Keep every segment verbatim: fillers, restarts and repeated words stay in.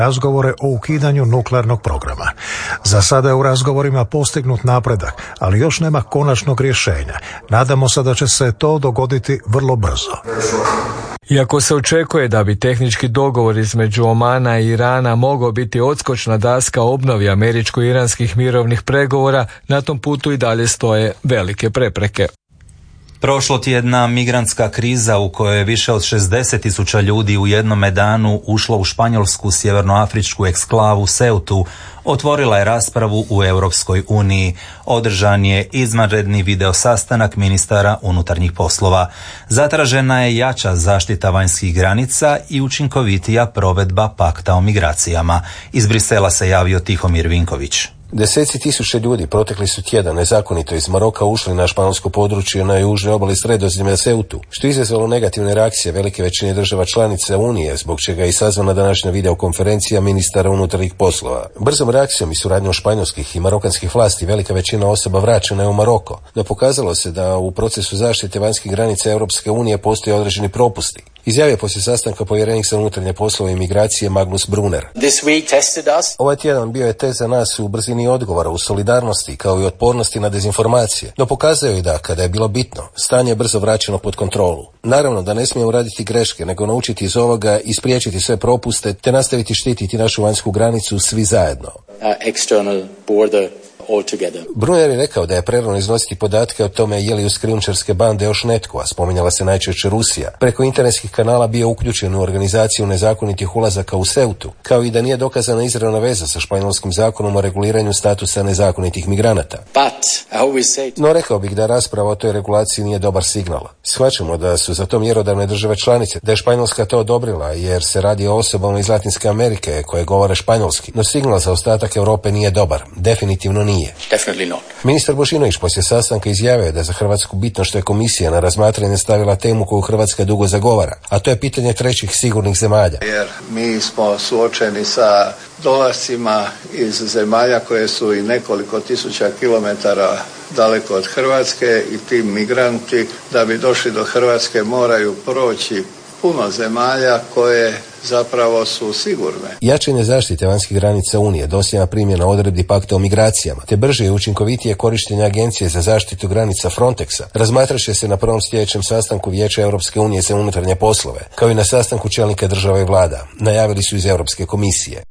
razgovore o ukidanju nuklearnog programa. Za sada je u razgovorima postignut napredak, ali još nema konačnog rješenja. Nadamo se da će se to dogoditi vrlo brzo. Iako se očekuje da bi tehnički dogovor između Omana i Irana mogao biti odskočna daska obnovi američko-iranskih mirovnih pregovora, na tom putu i dalje stoje velike prepreke. Prošlotjedna migrantska kriza u kojoj je više od šezdeset tisuća ljudi u jednome danu ušlo u španjolsku sjevernoafričku eksklavu Ceutu otvorila je raspravu u Europskoj uniji. Održan je izvanredni video sastanak ministara unutarnjih poslova. Zatražena je jača zaštita vanjskih granica i učinkovitija provedba pakta o migracijama. Iz Brisela se javio Tihomir Vinković. Deseci tisuća ljudi protekli su tjedan nezakonito iz Maroka ušli na španjolsko područje na južnoj obali Sredozemlja Ceutu, što je izazvalo negativne reakcije velike većine država članica Unije, zbog čega je i sazvana današnja videokonferencija ministara unutarnjih poslova. Brzom reakcijom i suradnjom španjolskih i marokanskih vlasti velika većina osoba vraćena je u Maroko, no pokazalo se da u procesu zaštite vanjskih granica Europske unije postoje određeni propusti. Izjavio poslije sastanka povjerenik za unutarnje poslove i migracije Magnus Brunner. Ovaj tjedan bio je test za nas u brzini odgovora, u solidarnosti kao i otpornosti na dezinformacije, no pokazao je da kada je bilo bitno, stanje je brzo vraćeno pod kontrolu. Naravno da ne smijemo raditi greške, nego naučiti iz ovoga i spriječiti sve propuste, te nastaviti štititi našu vanjsku granicu svi zajedno. Brunner je rekao da je prerano iznositi podatke o tome je li uz krijumčarske bande još netko, a spominjala se najčešće Rusija, preko internetskih kanala bio uključen u organizaciju nezakonitih ulazaka u Ceutu, kao i da nije dokazana izravna veza sa španjolskim zakonom o reguliranju statusa nezakonitih migranata. No rekao bih da rasprava o toj regulaciji nije dobar signal. Shvaćamo da su za to mjerodavne države članice, da je Španjolska to odobrila jer se radi o osobama iz Latinske Amerike koje govore španjolski, no signal za ostatak Europe nije dobar, definitivno nije. Ministar Božinović poslije sastanka izjavio je da je za Hrvatsku bitno što je komisija na razmatranje stavila temu koju Hrvatska dugo zagovara, a to je pitanje trećih sigurnih zemalja. Jer mi smo suočeni sa dolascima iz zemalja koje su i nekoliko tisuća kilometara daleko od Hrvatske i ti migranti da bi došli do Hrvatske moraju proći puno zemalja koje zapravo su sigurne. Jačanje zaštite vanjskih granica Unije, dosljedna primjena odredbi pakta o migracijama, te brže i učinkovitije korištenje Agencije za zaštitu granica Frontexa razmatrat će se na prvom sljedećem sastanku Vijeća Europske unije za unutarnje poslove, kao i na sastanku čelnika država i vlada, najavili su iz Europske komisije.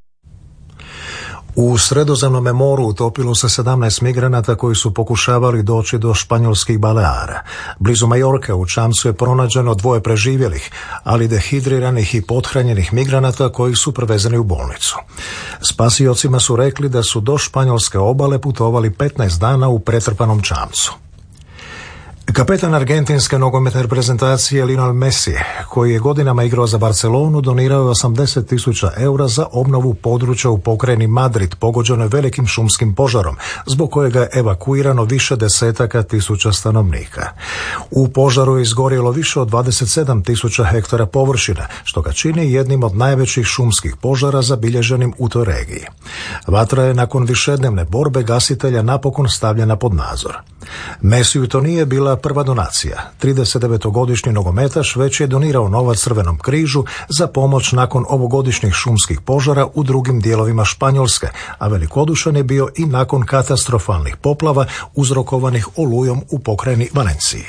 U Sredozemnom moru utopilo se sedamnaest migranata koji su pokušavali doći do španjolskih Baleara. Blizu Majorke u čamcu je pronađeno dvoje preživjelih, ali dehidriranih i pothranjenih migranata koji su prevezeni u bolnicu. Spasiocima su rekli da su do španjolske obale putovali petnaest dana u pretrpanom čamcu. Kapetan argentinske nogometne reprezentacije Lionel Messi, koji je godinama igrao za Barcelonu, donirao je osamdeset tisuća eura za obnovu područja u pokrajini Madrid pogođenoj velikim šumskim požarom, zbog kojega je evakuirano više desetaka tisuća stanovnika. U požaru je izgorjelo više od dvadeset sedam tisuća hektara površina, što ga čini jednim od najvećih šumskih požara zabilježenim u toj regiji. Vatra je nakon višednevne borbe gasitelja napokon stavljena pod nadzor. Messiju to nije bila prva donacija. tridesetdevetogodišnji nogometaš već je donirao novac Crvenom križu za pomoć nakon ovogodišnjih šumskih požara u drugim dijelovima Španjolske, a velikodušan je bio i nakon katastrofalnih poplava uzrokovanih olujom u pokrajini Valenciji.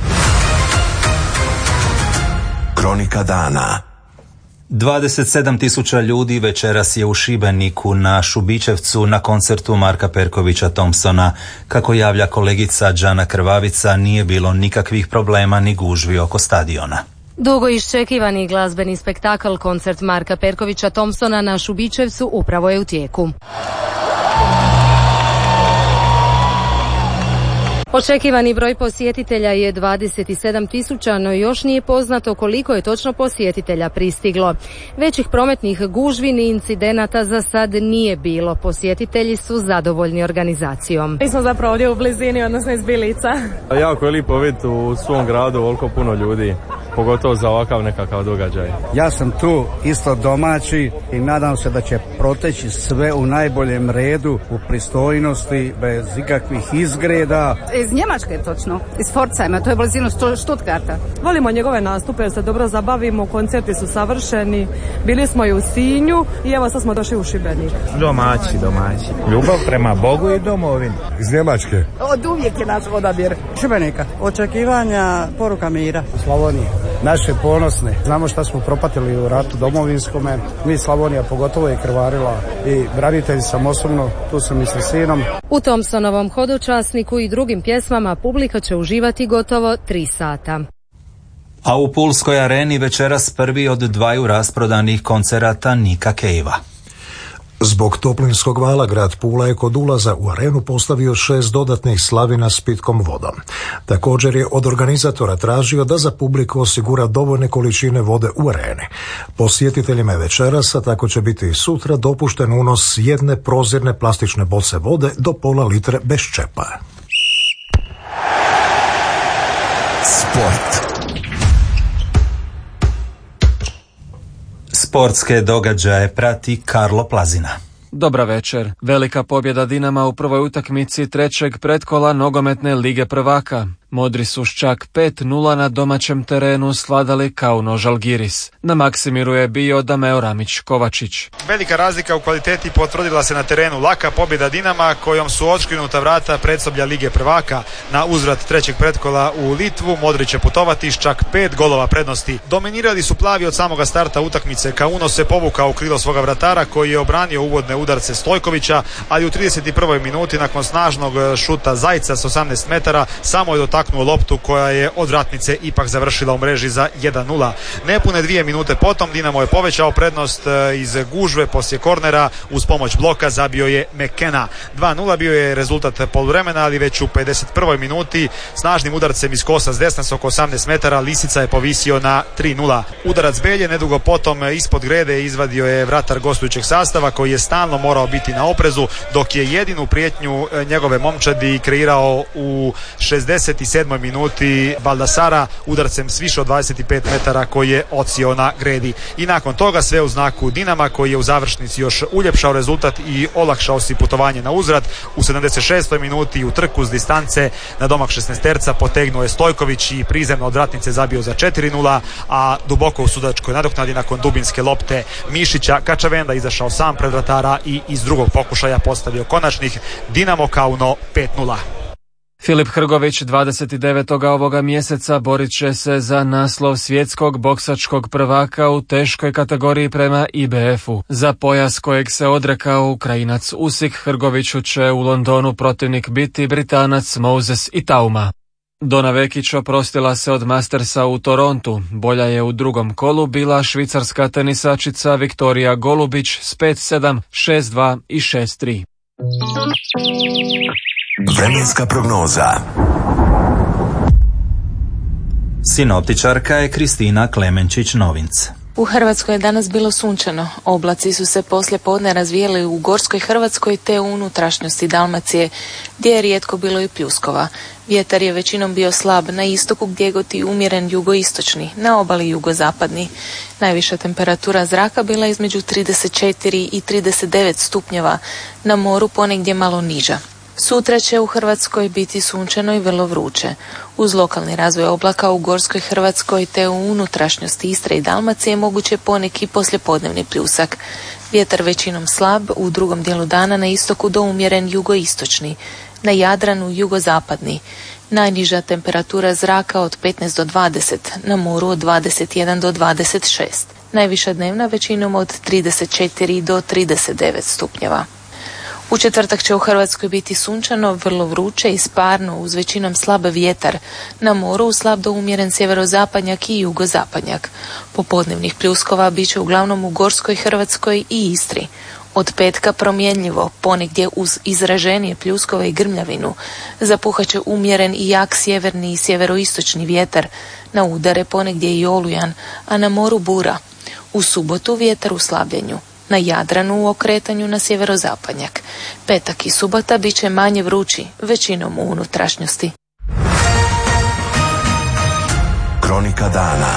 Kronika dana. dvadeset sedam tisuća ljudi večeras je u Šibeniku na Šubićevcu na koncertu Marka Perkovića Thompsona. Kako javlja kolegica Đana Krvavica, nije bilo nikakvih problema ni gužvi oko stadiona. Dugo iščekivani glazbeni spektakl koncert Marka Perkovića Thompsona na Šubićevcu upravo je u tijeku. Očekivani broj posjetitelja je dvadeset sedam tisuća, no još nije poznato koliko je točno posjetitelja pristiglo. Većih prometnih gužvi ni incidenata za sad nije bilo. Posjetitelji su zadovoljni organizacijom. Mi smo zapravo ovdje u blizini, odnosno iz Bilica. Jako je lijepo vidjeti u svom gradu ovoliko puno ljudi. pogotovo za ovakav nekakav događaj. Ja sam tu isto domaći i nadam se da će proteći sve u najboljem redu, u pristojnosti, bez ikakvih izgreda. Iz Njemačke točno, iz Pforzheima, to je blizinu Stuttgarta. Volimo njegove nastupe jer se dobro zabavimo, koncerti su savršeni, bili smo i u Sinju i evo sad smo došli u Šibenik. Domaći, domaći. Ljubav prema Bogu i domovini. Iz Njemačke. Od uvijek je naš odabir. Šibenika. Očekivanja, poruka mira. Slavonije. Naše ponosne. Znamo šta smo propatili u ratu domovinskome. Mi Slavonija pogotovo je krvarila i branitelji sam osobno, tu sam i sa sinom. U Thompsonovom hodočasniku i drugim pjesmama publika će uživati gotovo tri sata. A u Pulskoj areni večeras prvi od dvaju rasprodanih koncerata Nika Cavea. Zbog toplinskog vala grad Pula je kod ulaza u arenu postavio šest dodatnih slavina s pitkom vodom. Također je od organizatora tražio da za publiku osigura dovoljne količine vode u areni. Posjetiteljima je večeras, a tako će biti i sutra, dopušten unos jedne prozirne plastične boce vode do pola litre bez čepa. Sport. Sportske događaje prati Karlo Plazina. Dobra večer. Velika pobjeda Dinama u prvoj utakmici trećeg pretkola nogometne Lige prvaka. Modri su s čak pet nula na domaćem terenu svladali Kauno Žalgiris. Na Maksimiru je bio Dameo Ramić Kovačić. Velika razlika u kvaliteti potvrdila se na terenu. Laka pobjeda Dinama kojom su otškrinuta vrata predsoblja Lige prvaka. Na uzvrat trećeg pretkola u Litvu Modri će putovati s čak pet golova prednosti. Dominirali su plavi od samoga starta utakmice. Kauno se povukao u krilo svoga vratara koji je obranio uvodne udarce Stojkovića, ali u trideset prvoj minuti nakon snažnog šuta Zajca s osamnaest metara samo je dotaknuo loptu koja je od vratnice ipak završila u mreži za jedan nula. Nepune dvije minute potom Dinamo je povećao prednost iz gužve poslije kornera, uz pomoć bloka zabio je McKenna. dva nula bio je rezultat poluvremena, ali već u pedeset prvoj minuti snažnim udarcem iz kosa s desna s oko osamnaest metara Lisica je povisio na tri nula. Udarac Belje nedugo potom ispod grede izvadio je vratar gostujućeg sastava koji je stalno morao biti na oprezu, dok je jedinu prijetnju njegove momčadi kreirao u šezdeset sedmoj minuti Baldasara udarcem s više od dvadeset pet metara koji je odsio na gredi. I nakon toga sve u znaku Dinama koji je u završnici još uljepšao rezultat i olakšao si putovanje na uzvrat. U sedamdeset šestoj minuti u trku s distance na domak šesnaesterca potegnuo je Stojković i prizemno od vratnice zabio za četiri nula, a duboko u sudačkoj nadoknadi nakon dubinske lopte Mišića Kačavenda izašao sam pred vratara i iz drugog pokušaja postavio konačnih. Dinamo Kauno pet nula. Filip Hrgović dvadeset devetog ovoga mjeseca borit će se za naslov svjetskog boksačkog prvaka u teškoj kategoriji prema I B F-u. Za pojas kojeg se odrekao Ukrajinac Usik, Hrgoviću će u Londonu protivnik biti Britanac Moses Itauma. Dona Vekić oprostila se od Mastersa u Torontu. Bolja je u drugom kolu bila švicarska tenisačica Viktorija Golubić s pet sedam, šest dva i šest tri. Vremenska prognoza. Sinoptičarka je Kristina Klemenčić-Novinc. U Hrvatskoj je danas bilo sunčano. Oblaci su se poslije podne razvijeli u Gorskoj Hrvatskoj te u unutrašnjosti Dalmacije, gdje je rijetko bilo i pljuskova. Vjetar je većinom bio slab na istoku gdje goti umjeren jugoistočni, na obali jugozapadni. Najviša temperatura zraka bila između trideset četiri i trideset devet stupnjeva, na moru ponegdje malo niža. Sutra će u Hrvatskoj biti sunčano i vrlo vruće. Uz lokalni razvoj oblaka u Gorskoj Hrvatskoj te u unutrašnjosti Istre i Dalmacije moguće poneki poslijepodnevni pljusak. Vjetar većinom slab, u drugom dijelu dana na istoku do umjeren jugoistočni, na Jadranu jugozapadni. Najniža temperatura zraka od petnaest do dvadeset, na moru od dvadeset jedan do dvadeset šest. Najviša dnevna većinom od trideset četiri do trideset devet stupnjeva. U četvrtak će u Hrvatskoj biti sunčano, vrlo vruće i sparno uz većinom slab vjetar. Na moru slab do umjeren sjeverozapadnjak i jugozapadnjak. Popodnevnih pljuskova bit će uglavnom u Gorskoj Hrvatskoj i Istri. Od petka promjenljivo, ponegdje uz izraženije pljuskove i grmljavinu. Zapuhat će umjeren i jak sjeverni i sjeveroistočni vjetar. Na udare ponegdje i olujan, a na moru bura. U subotu vjetar u slabljenju. Na Jadranu u okretanju na sjeverozapadnjak. Petak i subota bit će manje vrući, većinom u unutrašnjosti. Kronika dana.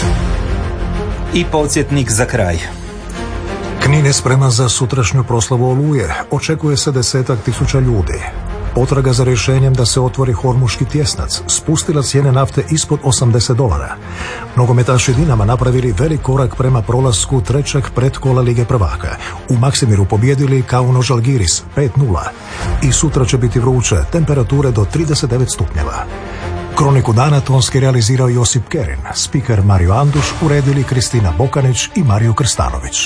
I podsjetnik za kraj. Knin je spreman za sutrašnju proslavu Oluje. Očekuje se desetak tisuća ljudi. Potraga za rješenjem da se otvori Hormuški tjesnac spustila cijene nafte ispod osamdeset dolara. Nogometaši Dinama napravili velik korak prema prolasku trećeg pretkola Lige prvaka. U Maksimiru pobjedili Kauno Žalgiris pet nula. I sutra će biti vruće, temperature do trideset devet stupnjeva. Kroniku dana tonski realizirao Josip Kerin, spiker Mario Anduš, uredili Kristina Bokanić i Mario Krstanović.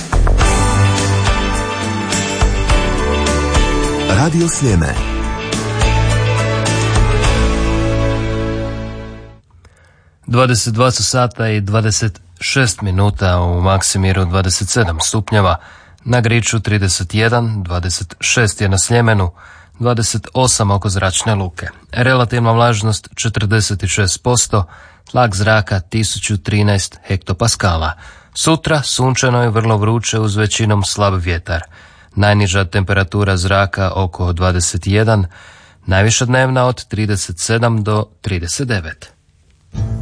Radio Sljeme. dvadeset dva sata i dvadeset šest minuta, u Maksimiru dvadeset sedam stupnjeva, na Griču trideset jedan, dvadeset šest je na Sljemenu, dvadeset osam oko Zračne luke. Relativna vlažnost četrdeset šest posto, tlak zraka tisuću trinaest hektopaskala. Sutra sunčano je vrlo vruće uz većinom slab vjetar. Najniža temperatura zraka oko dvadeset jedan, najviša dnevna od trideset sedam do trideset devet.